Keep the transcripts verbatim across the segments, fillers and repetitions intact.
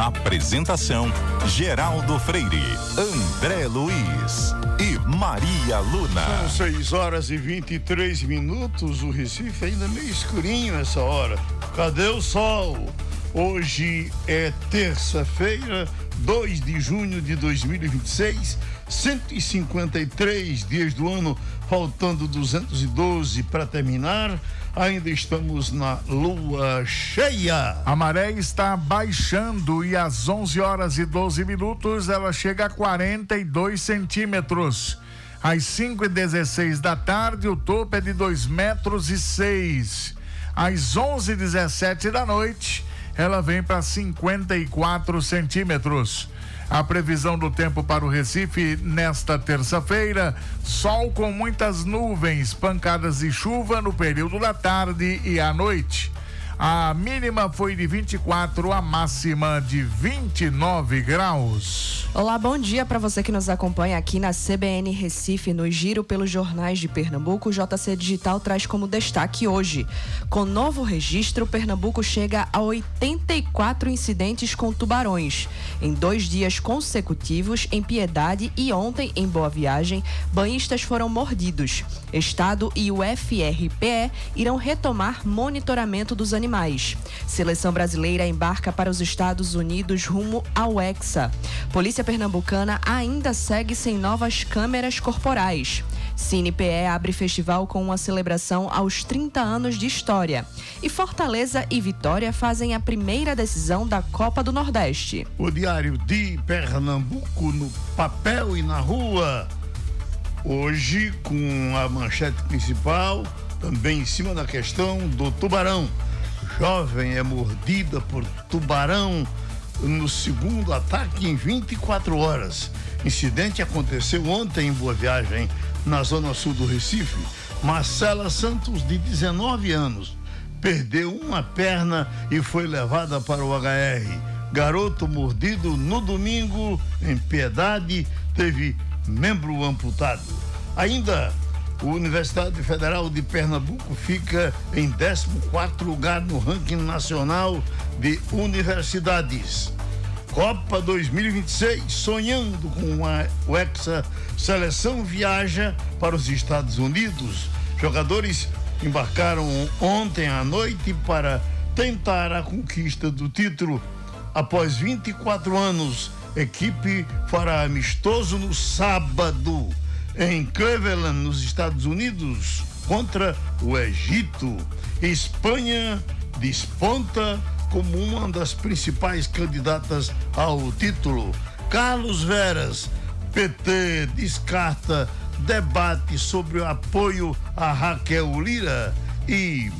Apresentação: Geraldo Freire, André Luiz e Maria Luna. São seis horas e vinte e três minutos. O Recife ainda meio escurinho essa hora. Cadê o sol? Hoje é terça-feira, dois de junho de dois mil e vinte e seis, cento e cinquenta e três dias do ano, faltando duzentos e doze para terminar. Ainda estamos na lua cheia. A maré está baixando e às onze horas e doze minutos ela chega a quarenta e dois centímetros. Às cinco e dezesseis da tarde o topo é de dois metros e seis. Às onze e dezessete da noite ela vem para cinquenta e quatro centímetros. A previsão do tempo para o Recife nesta terça-feira: sol com muitas nuvens, pancadas de chuva no período da tarde e à noite. A mínima foi de vinte e quatro, a máxima de vinte e nove graus. Olá, bom dia para você que nos acompanha aqui na C B N Recife, no Giro pelos Jornais de Pernambuco. O J C Digital traz como destaque hoje: com novo registro, Pernambuco chega a oitenta e quatro incidentes com tubarões. Em dois dias consecutivos, em Piedade e ontem em Boa Viagem, banhistas foram mordidos. Estado e o F R P E irão retomar monitoramento dos animais. Seleção brasileira embarca para os Estados Unidos rumo ao Hexa. Polícia pernambucana ainda segue sem novas câmeras corporais. Cine P E abre festival com uma celebração aos trinta anos de história. E Fortaleza e Vitória fazem a primeira decisão da Copa do Nordeste. O Diário de Pernambuco no papel e na rua. Hoje com a manchete principal, também em cima da questão do tubarão. Jovem é mordida por tubarão no segundo ataque em vinte e quatro horas. Incidente aconteceu ontem em Boa Viagem, na zona sul do Recife. Marcela Santos, de dezenove anos, perdeu uma perna e foi levada para o H R. Garoto mordido no domingo em Piedade teve membro amputado. Ainda, a Universidade Federal de Pernambuco fica em décimo quarto lugar no ranking nacional de universidades. Copa dois mil e vinte e seis, sonhando com a, o Hexa, seleção viaja para os Estados Unidos. Jogadores embarcaram ontem à noite para tentar a conquista do título. Após vinte e quatro anos, equipe fará amistoso no sábado em Cleveland, nos Estados Unidos, contra o Egito. Espanha desponta como uma das principais candidatas ao título. Carlos Veras, P T descarta debate sobre o apoio a Raquel Lira. E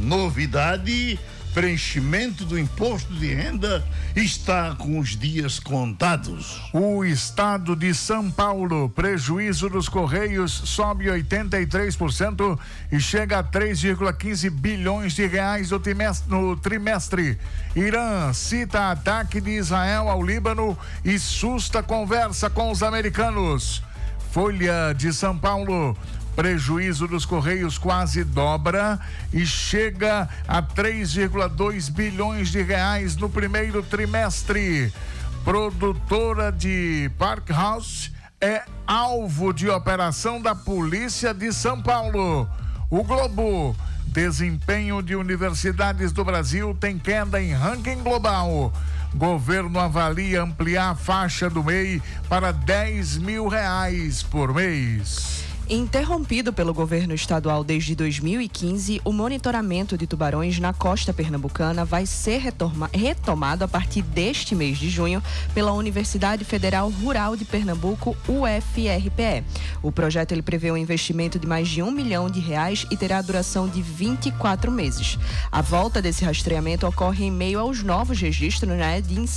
novidade: preenchimento do imposto de renda está com os dias contados. O estado de São Paulo, prejuízo dos Correios sobe oitenta e três por cento e chega a três vírgula quinze bilhões de reais no trimestre, no trimestre. Irã cita ataque de Israel ao Líbano e susta conversa com os americanos. Folha de São Paulo: prejuízo dos Correios quase dobra e chega a três vírgula dois bilhões de reais no primeiro trimestre. Produtora de Park House é alvo de operação da Polícia de São Paulo. O Globo: desempenho de universidades do Brasil tem queda em ranking global. Governo avalia ampliar a faixa do M E I para dez mil reais por mês. Interrompido pelo governo estadual desde dois mil e quinze, o monitoramento de tubarões na costa pernambucana vai ser retoma- retomado a partir deste mês de junho pela Universidade Federal Rural de Pernambuco, U F R P E. O projeto ele prevê um investimento de mais de um milhão de reais e terá duração de vinte e quatro meses. A volta desse rastreamento ocorre em meio aos novos registros, né, de